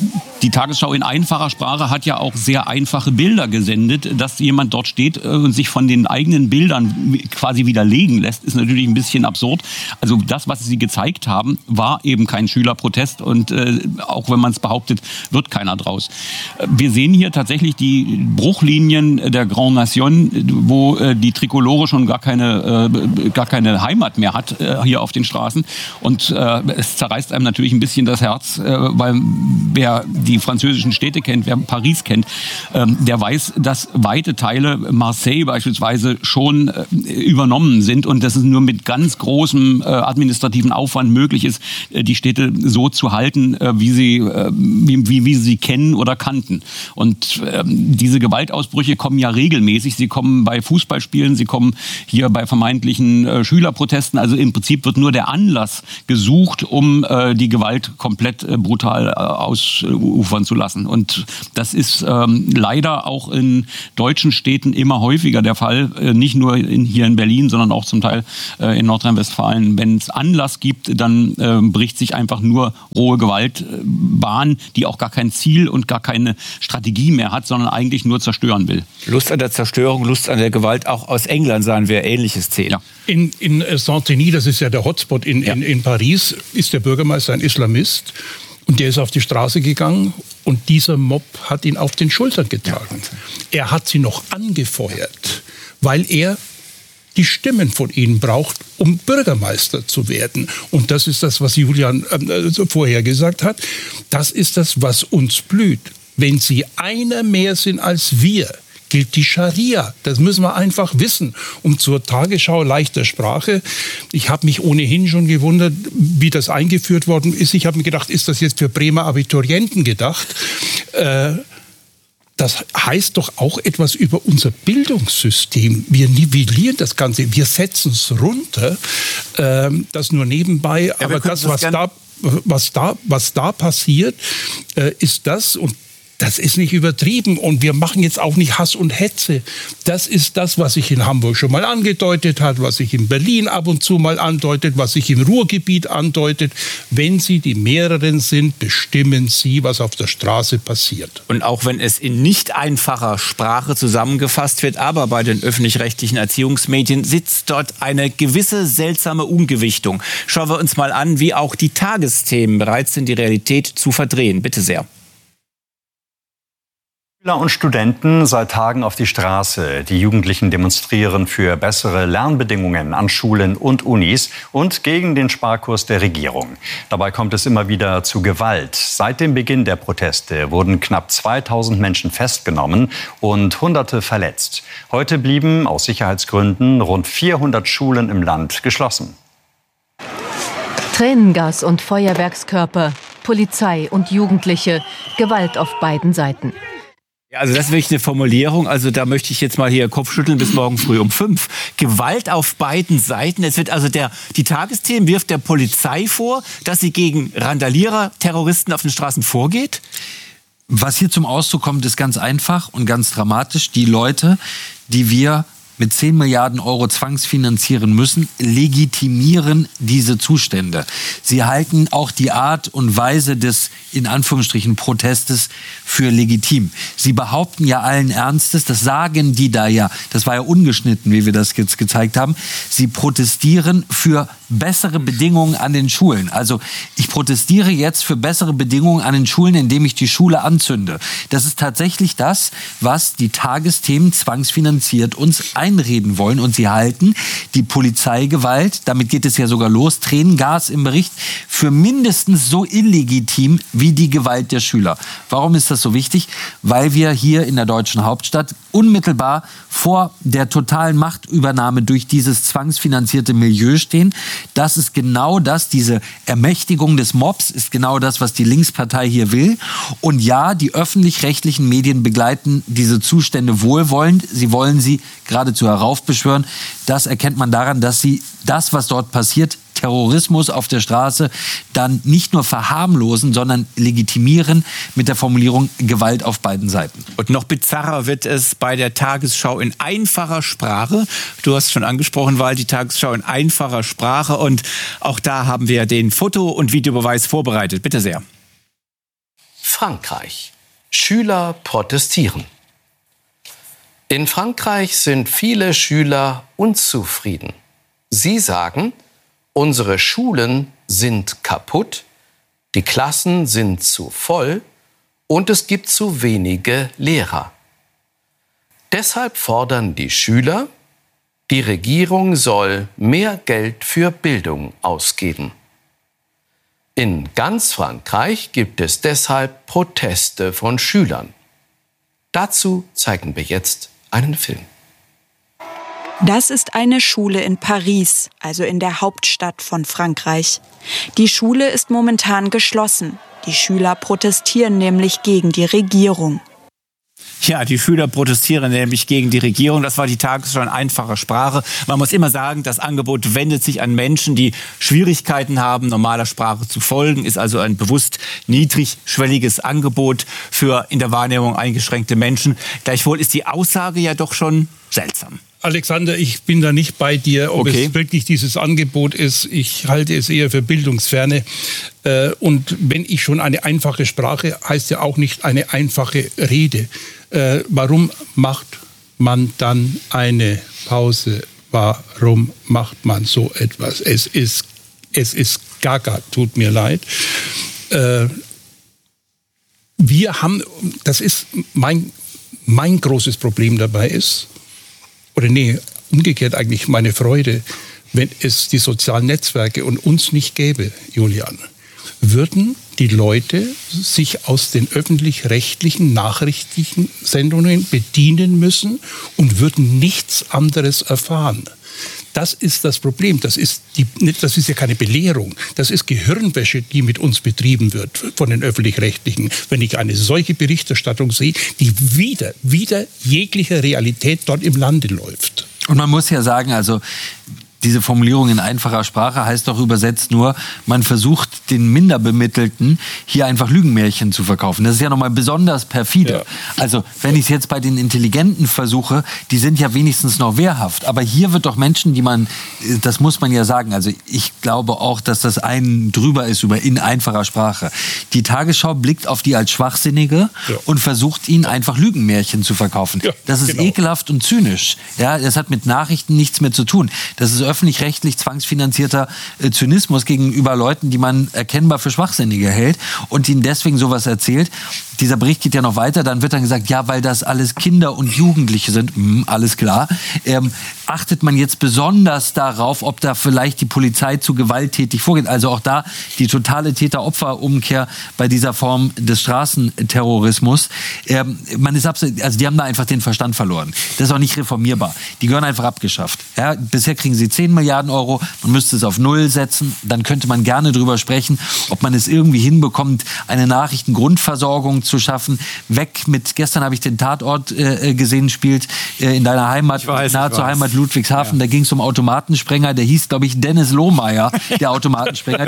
die Tagesschau in einfacher Sprache hat ja auch sehr einfache Bilder gesendet. Dass jemand dort steht und sich von den eigenen Bildern quasi widerlegen lässt, ist natürlich ein bisschen absurd. Also das, was sie gezeigt haben, war eben kein Schülerprotest und auch wenn man es behauptet, wird keiner draus. Wir sehen hier tatsächlich die Bruchlinien der Grand Nation, wo die Trikolore schon gar keine Heimat mehr hat hier auf den Straßen. Und es zerreißt einem natürlich ein bisschen das Herz, weil wer die französischen Städte kennt, wer Paris kennt, der weiß, dass weite Teile, Marseille beispielsweise, schon übernommen sind und dass es nur mit ganz großem administrativen Aufwand möglich ist, die Städte so zu halten, wie sie kennen oder kannten. Und diese Gewaltausbrüche kommen ja regelmäßig. Sie kommen bei Fußballspielen, sie kommen hier bei vermeintlichen Schülerprotesten. Also im Prinzip wird nur der Anlass gesucht, um die Gewalt komplett brutal ausufern zu lassen. Und das ist leider auch in deutschen Städten immer häufiger der Fall. Nicht nur hier in Berlin, sondern auch zum Teil in Nordrhein-Westfalen. Wenn es Anlass gibt, dann bricht sich einfach nur rohe Gewalt Bahn, die auch gar kein Ziel und gar keine Strategie mehr hat, sondern eigentlich nur zerstören will. Lust an der Zerstörung, Lust an der Gewalt. Auch aus England sahen wir ähnliche Szenen. Ja. In Saint-Denis, das ist ja der Hotspot in Paris, ist der Bürgermeister ein Islamist. Und der ist auf die Straße gegangen und dieser Mob hat ihn auf den Schultern getragen. Er hat sie noch angefeuert, weil er die Stimmen von ihnen braucht, um Bürgermeister zu werden. Und das ist das, was Julian vorher gesagt hat. Das ist das, was uns blüht. Wenn sie einer mehr sind als wir, gilt die Scharia. Das müssen wir einfach wissen. Und zur Tagesschau leichter Sprache. Ich habe mich ohnehin schon gewundert, wie das eingeführt worden ist. Ich habe mir gedacht, ist das jetzt für Bremer Abiturienten gedacht? Das heißt doch auch etwas über unser Bildungssystem. Wir nivellieren das Ganze, wir setzen es runter. Das nur nebenbei. Ja, aber das, was da passiert, ist das. Und das ist nicht übertrieben und wir machen jetzt auch nicht Hass und Hetze. Das ist das, was sich in Hamburg schon mal angedeutet hat, was sich in Berlin ab und zu mal andeutet, was sich im Ruhrgebiet andeutet. Wenn Sie die Mehreren sind, bestimmen Sie, was auf der Straße passiert. Und auch wenn es in nicht einfacher Sprache zusammengefasst wird, aber bei den öffentlich-rechtlichen Erziehungsmedien sitzt dort eine gewisse seltsame Ungewichtung. Schauen wir uns mal an, wie auch die Tagesthemen bereit sind, die Realität zu verdrehen. Bitte sehr. Schüler und Studenten seit Tagen auf die Straße. Die Jugendlichen demonstrieren für bessere Lernbedingungen an Schulen und Unis und gegen den Sparkurs der Regierung. Dabei kommt es immer wieder zu Gewalt. Seit dem Beginn der Proteste wurden knapp 2000 Menschen festgenommen und Hunderte verletzt. Heute blieben aus Sicherheitsgründen rund 400 Schulen im Land geschlossen. Tränengas und Feuerwerkskörper, Polizei und Jugendliche, Gewalt auf beiden Seiten. Also das ist wirklich eine Formulierung, also da möchte ich jetzt mal hier Kopfschütteln bis morgen früh um 5. Gewalt auf beiden Seiten. Es wird also die Tagesthemen wirft der Polizei vor, dass sie gegen Randalierer, Terroristen auf den Straßen vorgeht. Was hier zum Ausdruck kommt, ist ganz einfach und ganz dramatisch. Die Leute, die wir mit 10 Milliarden Euro zwangsfinanzieren müssen, legitimieren diese Zustände. Sie halten auch die Art und Weise des, in Anführungsstrichen, Protestes für legitim. Sie behaupten ja allen Ernstes, das sagen die da ja, das war ja ungeschnitten, wie wir das jetzt gezeigt haben, sie protestieren für bessere Bedingungen an den Schulen. Also ich protestiere jetzt für bessere Bedingungen an den Schulen, indem ich die Schule anzünde. Das ist tatsächlich das, was die Tagesthemen zwangsfinanziert uns einreden wollen. Und sie halten die Polizeigewalt, damit geht es ja sogar los, Tränengas im Bericht, für mindestens so illegitim wie die Gewalt der Schüler. Warum ist das so wichtig? Weil wir hier in der deutschen Hauptstadt unmittelbar vor der totalen Machtübernahme durch dieses zwangsfinanzierte Milieu stehen. Das ist genau das, diese Ermächtigung des Mobs ist genau das, was die Linkspartei hier will. Und ja, die öffentlich-rechtlichen Medien begleiten diese Zustände wohlwollend. Sie wollen sie geradezu heraufbeschwören. Das erkennt man daran, dass sie das, was dort passiert, Terrorismus auf der Straße, dann nicht nur verharmlosen, sondern legitimieren mit der Formulierung Gewalt auf beiden Seiten. Und noch bizarrer wird es bei der Tagesschau in einfacher Sprache. Du hast schon angesprochen, Wal, die Tagesschau in einfacher Sprache. Und auch da haben wir den Foto- und Videobeweis vorbereitet. Bitte sehr. Frankreich. Schüler protestieren. In Frankreich sind viele Schüler unzufrieden. Sie sagen, unsere Schulen sind kaputt, die Klassen sind zu voll und es gibt zu wenige Lehrer. Deshalb fordern die Schüler, die Regierung soll mehr Geld für Bildung ausgeben. In ganz Frankreich gibt es deshalb Proteste von Schülern. Dazu zeigen wir jetzt einen Film. Das ist eine Schule in Paris, also in der Hauptstadt von Frankreich. Die Schule ist momentan geschlossen. Die Schüler protestieren nämlich gegen die Regierung. Ja, die Schüler protestieren nämlich gegen die Regierung. Das war die Tagesschau in einfacher Sprache. Man muss immer sagen, das Angebot wendet sich an Menschen, die Schwierigkeiten haben, normaler Sprache zu folgen. Ist also ein bewusst niedrigschwelliges Angebot für in der Wahrnehmung eingeschränkte Menschen. Gleichwohl ist die Aussage ja doch schon seltsam. Alexander, ich bin da nicht bei dir, ob es wirklich dieses Angebot ist. Ich halte es eher für bildungsferne. Und wenn ich schon eine einfache Sprache, heißt ja auch nicht eine einfache Rede. Warum macht man dann eine Pause? Warum macht man so etwas? Es ist gaga, tut mir leid. Wir haben, das ist mein großes Problem dabei ist, oder nee, umgekehrt eigentlich meine Freude, wenn es die sozialen Netzwerke und uns nicht gäbe, Julian, würden die Leute sich aus den öffentlich-rechtlichen Nachrichtensendungen bedienen müssen und würden nichts anderes erfahren. Das ist das Problem. Das ist ja keine Belehrung. Das ist Gehirnwäsche, die mit uns betrieben wird von den Öffentlich-Rechtlichen. Wenn ich eine solche Berichterstattung sehe, die wieder jeglicher Realität dort im Lande läuft. Und man muss ja sagen, also diese Formulierung in einfacher Sprache heißt doch übersetzt nur, man versucht den Minderbemittelten hier einfach Lügenmärchen zu verkaufen. Das ist ja nochmal besonders perfide. Ja. Also wenn ich es jetzt bei den Intelligenten versuche, die sind ja wenigstens noch wehrhaft. Aber hier wird doch Menschen, die man, das muss man ja sagen, also ich glaube auch, dass das einen drüber ist über in einfacher Sprache. Die Tagesschau blickt auf die als Schwachsinnige und versucht ihnen einfach Lügenmärchen zu verkaufen. Ja, das ist ekelhaft und zynisch. Ja, das hat mit Nachrichten nichts mehr zu tun. Das ist öffentlich-rechtlich zwangsfinanzierter Zynismus gegenüber Leuten, die man erkennbar für Schwachsinnige hält und ihnen deswegen sowas erzählt. Dieser Bericht geht ja noch weiter, dann wird dann gesagt, ja, weil das alles Kinder und Jugendliche sind, alles klar. Achtet man jetzt besonders darauf, ob da vielleicht die Polizei zu gewalttätig vorgeht? Also auch da die totale Täter-Opfer-Umkehr bei dieser Form des Straßenterrorismus. Man ist also die haben da einfach den Verstand verloren. Das ist auch nicht reformierbar. Die gehören einfach abgeschafft. Ja, bisher kriegen sie 10 Milliarden Euro, man müsste es auf 0 setzen, dann könnte man gerne drüber sprechen, ob man es irgendwie hinbekommt, eine Nachrichtengrundversorgung zu schaffen. Weg mit, gestern habe ich den Tatort gesehen, spielt in deiner Heimat, nahe zur Heimat Ludwigshafen, da ging es um Automatensprenger, der hieß, glaube ich, Dennis Lohmeier, der Automatensprenger.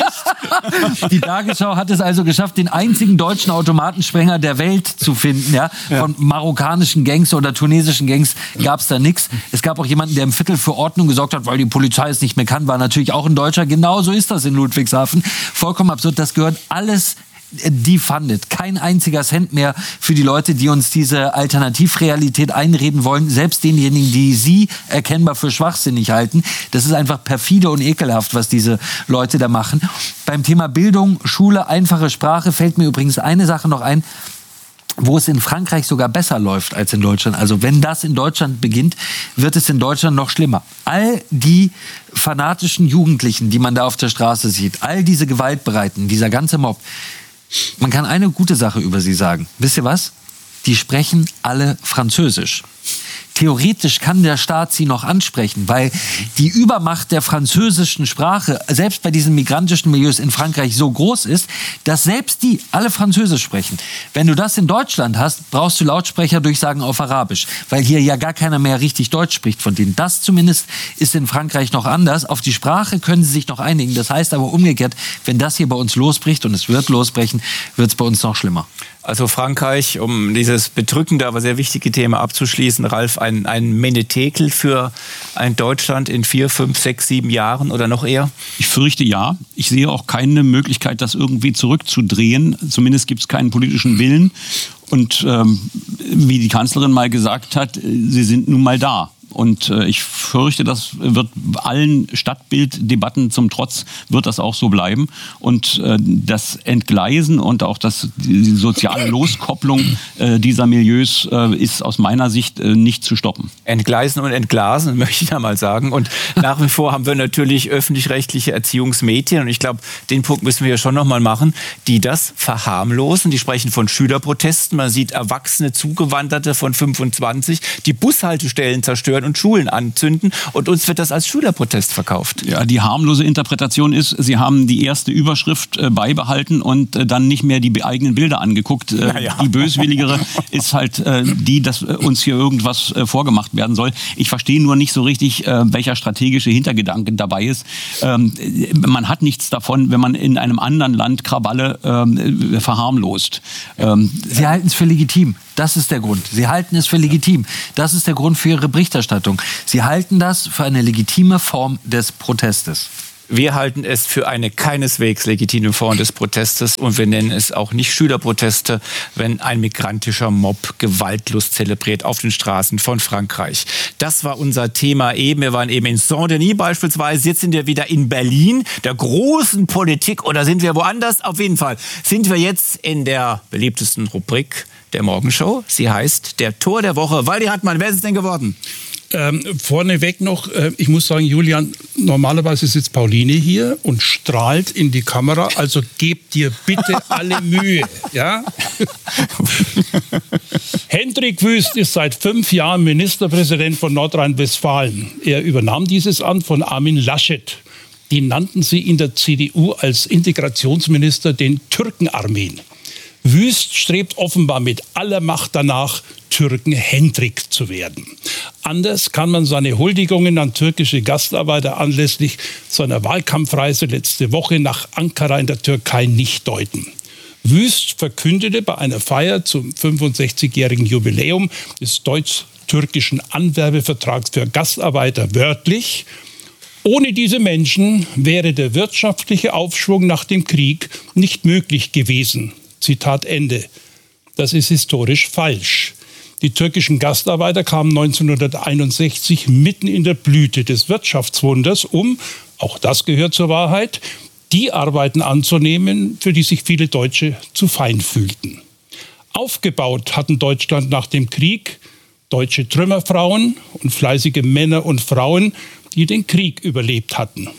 Die Tagesschau hat es also geschafft, den einzigen deutschen Automatensprenger der Welt zu finden. Ja? Von marokkanischen Gangs oder tunesischen Gangs gab es da nichts. Es gab auch jemanden, der im Viertel für Ordnung gesorgt hat, weil die Polizei es nicht mehr kann, war natürlich auch ein Deutscher. Genau so ist das in Ludwigshafen. Vollkommen absurd. Das gehört alles defunded. Kein einziger Cent mehr für die Leute, die uns diese Alternativrealität einreden wollen. Selbst denjenigen, die sie erkennbar für schwachsinnig halten. Das ist einfach perfide und ekelhaft, was diese Leute da machen. Beim Thema Bildung, Schule, einfache Sprache fällt mir übrigens eine Sache noch ein, wo es in Frankreich sogar besser läuft als in Deutschland. Also wenn das in Deutschland beginnt, wird es in Deutschland noch schlimmer. All die fanatischen Jugendlichen, die man da auf der Straße sieht, all diese Gewaltbereiten, dieser ganze Mob, man kann eine gute Sache über sie sagen. Wisst ihr was? Die sprechen alle Französisch. Theoretisch kann der Staat sie noch ansprechen, weil die Übermacht der französischen Sprache, selbst bei diesen migrantischen Milieus in Frankreich, so groß ist, dass selbst die alle Französisch sprechen. Wenn du das in Deutschland hast, brauchst du Lautsprecherdurchsagen auf Arabisch, weil hier ja gar keiner mehr richtig Deutsch spricht von denen. Das zumindest ist in Frankreich noch anders. Auf die Sprache können sie sich noch einigen. Das heißt aber umgekehrt, wenn das hier bei uns losbricht, und es wird losbrechen, wird es bei uns noch schlimmer. Also Frankreich, um dieses bedrückende, aber sehr wichtige Thema abzuschließen, Ralf, ein Menetekel für ein Deutschland in 4, 5, 6, 7 Jahren oder noch eher? Ich fürchte ja. Ich sehe auch keine Möglichkeit, das irgendwie zurückzudrehen. Zumindest gibt es keinen politischen Willen. Und wie die Kanzlerin mal gesagt hat, sie sind nun mal da. Und ich fürchte, das wird allen Stadtbilddebatten zum Trotz, wird das auch so bleiben. Und das Entgleisen und auch die soziale Loskopplung dieser Milieus ist aus meiner Sicht nicht zu stoppen. Entgleisen und entglasen, möchte ich da mal sagen. Und nach wie vor haben wir natürlich öffentlich-rechtliche Erziehungsmedien. Und ich glaube, den Punkt müssen wir ja schon noch mal machen, die das verharmlosen. Die sprechen von Schülerprotesten. Man sieht Erwachsene Zugewanderte von 25, die Bushaltestellen zerstören und Schulen anzünden, und uns wird das als Schülerprotest verkauft. Ja, die harmlose Interpretation ist, Sie haben die erste Überschrift beibehalten und dann nicht mehr die eigenen Bilder angeguckt. Die böswilligere ist halt die, dass uns hier irgendwas vorgemacht werden soll. Ich verstehe nur nicht so richtig, welcher strategische Hintergedanke dabei ist. Man hat nichts davon, wenn man in einem anderen Land Krawalle verharmlost. Sie halten es für legitim. Das ist der Grund. Sie halten es für legitim. Das ist der Grund für Ihre Berichterstattung. Sie halten das für eine legitime Form des Protestes. Wir halten es für eine keineswegs legitime Form des Protestes, und wir nennen es auch nicht Schülerproteste, wenn ein migrantischer Mob Gewaltlust zelebriert auf den Straßen von Frankreich. Das war unser Thema eben. Wir waren eben in Saint-Denis beispielsweise. Jetzt sind wir wieder in Berlin, der großen Politik. Oder sind wir woanders? Auf jeden Fall sind wir jetzt in der beliebtesten Rubrik der Morgenshow. Sie heißt der Tor der Woche. Waldi Hartmann, wer ist es denn geworden? Vorneweg noch, ich muss sagen, Julian, normalerweise sitzt Pauline hier und strahlt in die Kamera, also gebt dir bitte alle Mühe. Ja? Hendrik Wüst ist seit 5 Jahren Ministerpräsident von Nordrhein-Westfalen. Er übernahm dieses Amt von Armin Laschet. Die nannten sie in der CDU als Integrationsminister den Türkenarmeen. Wüst strebt offenbar mit aller Macht danach, Türken-Hendrik zu werden. Anders kann man seine Huldigungen an türkische Gastarbeiter anlässlich seiner Wahlkampfreise letzte Woche nach Ankara in der Türkei nicht deuten. Wüst verkündete bei einer Feier zum 65-jährigen Jubiläum des deutsch-türkischen Anwerbevertrags für Gastarbeiter wörtlich: Ohne diese Menschen wäre der wirtschaftliche Aufschwung nach dem Krieg nicht möglich gewesen. Zitat Ende. Das ist historisch falsch. Die türkischen Gastarbeiter kamen 1961 mitten in der Blüte des Wirtschaftswunders, um, auch das gehört zur Wahrheit, die Arbeiten anzunehmen, für die sich viele Deutsche zu fein fühlten. Aufgebaut hatten Deutschland nach dem Krieg deutsche Trümmerfrauen und fleißige Männer und Frauen, die den Krieg überlebt hatten.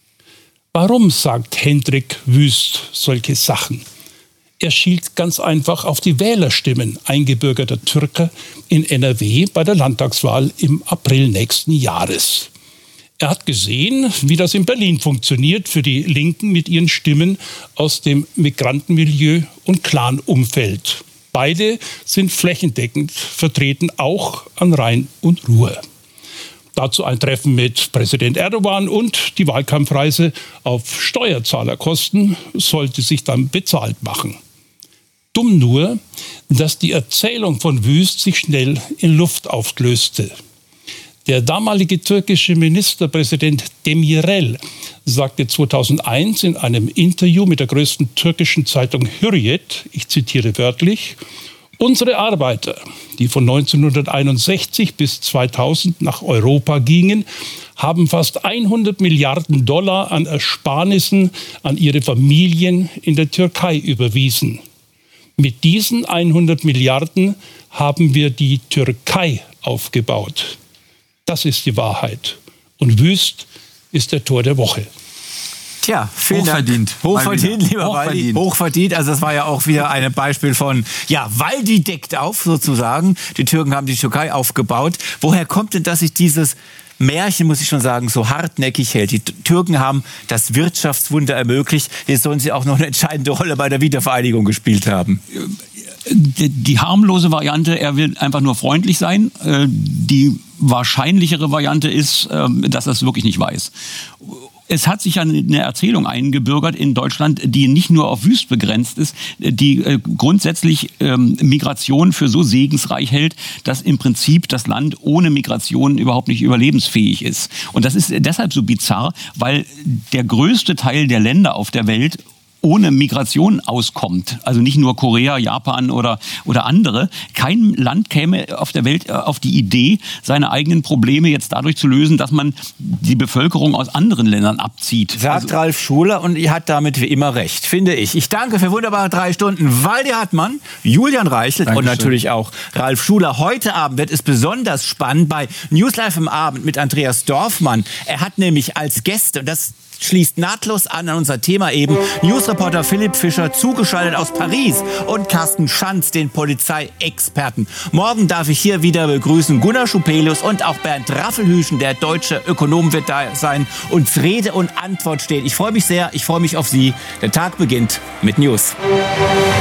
Warum sagt Hendrik Wüst solche Sachen? Er schielt ganz einfach auf die Wählerstimmen eingebürgerter Türken in NRW bei der Landtagswahl im April nächsten Jahres. Er hat gesehen, wie das in Berlin funktioniert für die Linken mit ihren Stimmen aus dem Migrantenmilieu und Clanumfeld. Beide sind flächendeckend vertreten, auch an Rhein und Ruhr. Dazu ein Treffen mit Präsident Erdogan und die Wahlkampfreise auf Steuerzahlerkosten sollte sich dann bezahlt machen. Dumm nur, dass die Erzählung von Wüst sich schnell in Luft auflöste. Der damalige türkische Ministerpräsident Demirel sagte 2001 in einem Interview mit der größten türkischen Zeitung Hürriyet, ich zitiere wörtlich: Unsere Arbeiter, die von 1961 bis 2000 nach Europa gingen, haben fast 100 Milliarden Dollar an Ersparnissen an ihre Familien in der Türkei überwiesen. Mit diesen 100 Milliarden haben wir die Türkei aufgebaut. Das ist die Wahrheit. Und Wüst ist der Tor der Woche. Tja, vielen Hochverdient. Dank. Hochverdient, lieber Waldi. Hochverdient. Also das war ja auch wieder ein Beispiel von, ja, Waldi deckt auf sozusagen. Die Türken haben die Türkei aufgebaut. Woher kommt denn, dass sich dieses Märchen, muss ich schon sagen, so hartnäckig hält? Die Türken haben das Wirtschaftswunder ermöglicht. Jetzt sollen sie auch noch eine entscheidende Rolle bei der Wiedervereinigung gespielt haben. Die harmlose Variante, er will einfach nur freundlich sein. Die wahrscheinlichere Variante ist, dass er es wirklich nicht weiß. Es hat sich eine Erzählung eingebürgert in Deutschland, die nicht nur auf Wüst begrenzt ist, die grundsätzlich Migration für so segensreich hält, dass im Prinzip das Land ohne Migration überhaupt nicht überlebensfähig ist. Und das ist deshalb so bizarr, weil der größte Teil der Länder auf der Welt ohne Migration auskommt. Also nicht nur Korea, Japan oder andere. Kein Land käme auf der Welt auf die Idee, seine eigenen Probleme jetzt dadurch zu lösen, dass man die Bevölkerung aus anderen Ländern abzieht. Sagt Ralf Schuler, und er hat damit wie immer recht, finde ich. Ich danke für wunderbare 3 Stunden Waldi Hartmann, Julian Reichelt und natürlich auch Ralf Schuler. Heute Abend wird es besonders spannend bei News Live im Abend mit Andreas Dorfmann. Er hat nämlich als Gäste, und das schließt nahtlos an unser Thema eben, Newsreporter Philipp Fischer zugeschaltet aus Paris und Carsten Schanz, den Polizeiexperten. Morgen darf ich hier wieder begrüßen Gunnar Schupelius und auch Bernd Raffelhüschen, der deutsche Ökonom wird da sein, uns Rede und Antwort stehen. Ich freue mich sehr, ich freue mich auf Sie. Der Tag beginnt mit News.